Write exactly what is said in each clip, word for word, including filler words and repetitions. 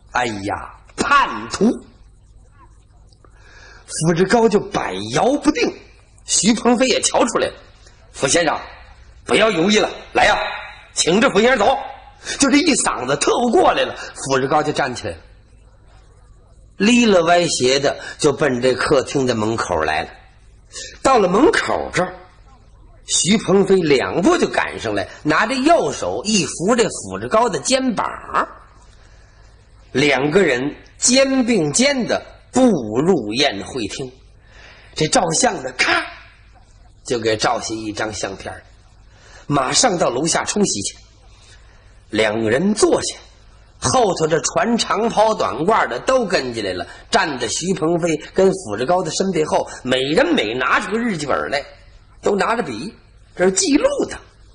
哎呀，叛徒！傅志高就百摇不定。徐鹏飞也瞧出来了，傅先生，不要犹豫了，来呀，请着傅先生走。就这一嗓子，特务过来了，傅志高就站起来了，离了歪斜的就奔这客厅的门口来了。到了门口这儿，徐鹏飞两步就赶上来，拿着右手一扶这傅志高的肩膀，两个人肩并肩的步入宴会厅。这照相的咔就给照下一张相片，马上到楼下冲洗去。两个人坐下，后头这穿长袍短褂的都跟进来了，站在徐鹏飞跟傅志高的身背后，每人每拿出个日记本来，都拿着笔，这是记录的。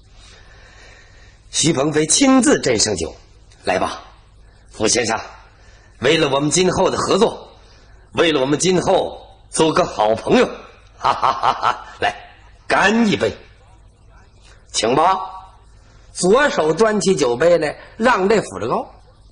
徐鹏飞亲自斟上酒，来吧，傅先生，为了我们今后的合作，为了我们今后做个好朋友，哈哈哈哈！来，干一杯，请吧。左手端起酒杯来，让这傅志高。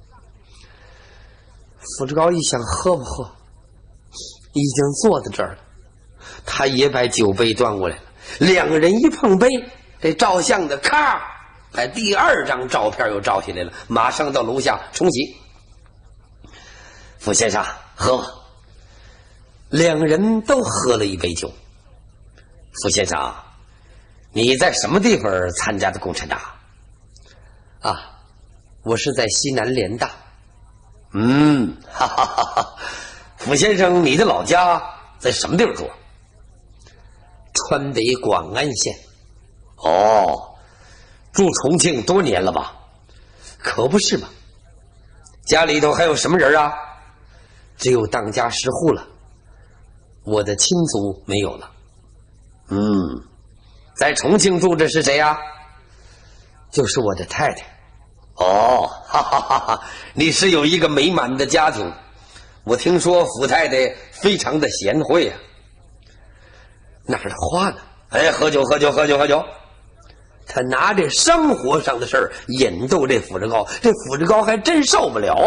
傅志高一想，喝不喝？已经坐在这儿了，他也把酒杯端过来了。两个人一碰杯，这照相的咔，把第二张照片又照下来了，马上到楼下冲洗。傅先生，喝吧。两个人都喝了一杯酒。傅先生，你在什么地方参加的共产党？啊，我是在西南联大。嗯，哈哈哈哈。傅先生，你的老家在什么地方住？川北广安县。哦，住重庆多年了吧？可不是嘛。家里头还有什么人啊？只有当家十户了，我的亲族没有了。嗯，在重庆住着是谁呀？就是我的太太。哦，哈哈哈哈！你是有一个美满的家庭，我听说傅太太非常的贤惠啊。哪儿的话呢？哎，喝酒，喝酒，喝酒，喝酒！他拿这生活上的事儿引逗这傅志高，这傅志高还真受不了。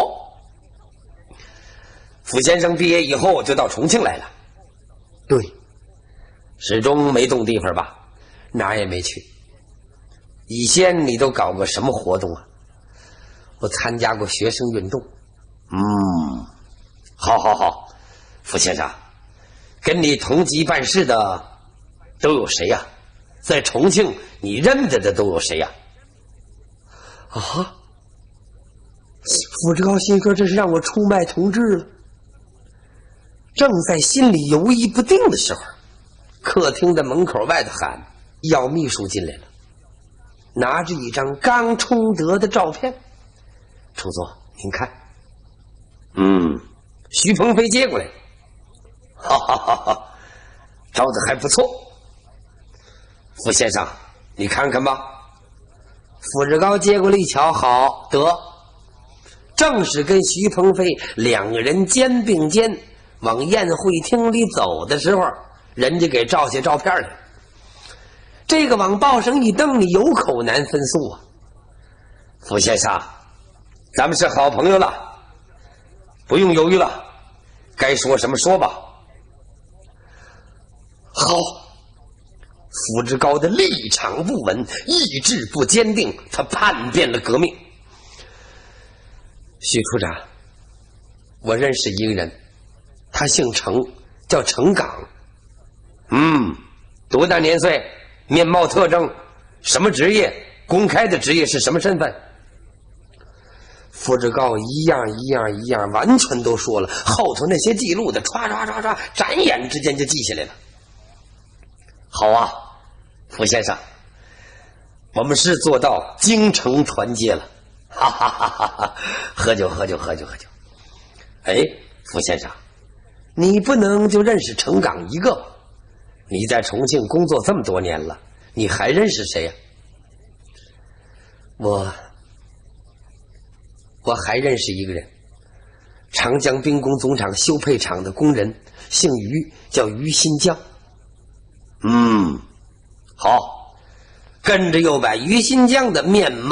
傅先生毕业以后就到重庆来了。对，始终没动地方吧？哪儿也没去。以前你都搞过什么活动啊？我参加过学生运动。嗯，好好好，傅先生，跟你同级办事的都有谁呀？在重庆你认得的都有谁呀？啊！傅志高心说这是让我出卖同志了。正在心里犹豫不定的时候，客厅的门口外头喊要秘书进来了，拿着一张刚冲得的照片。楚座，您看。嗯，徐鹏飞接过来，哈哈哈哈，照的还不错。傅先生，你看看吧。傅志高接过来一瞧，好得，正是跟徐鹏飞两个人肩并肩往宴会厅里走的时候，人家给照下照片来。这个往报上一登，你有口难分诉啊。傅先生，咱们是好朋友了，不用犹豫了，该说什么说吧。好。傅志高的立场不稳，意志不坚定，他叛变了革命。许处长，我认识一个人，他姓程，叫程岗。嗯，多大年岁？面貌特征？什么职业？公开的职业是什么身份？傅志高一样一样一样，完全都说了，后头那些记录的唰唰唰唰，眨眼之间就记下来了。好啊，傅先生，我们是做到精诚团结了，哈哈哈哈哈！喝酒，喝酒，喝酒，喝酒！哎，傅先生，你不能就认识程岗一个？你在重庆工作这么多年了，你还认识谁呀？我，我还认识一个人，长江兵工总厂修配厂的工人，姓于，叫于新江。嗯，好，跟着又把于新江的面貌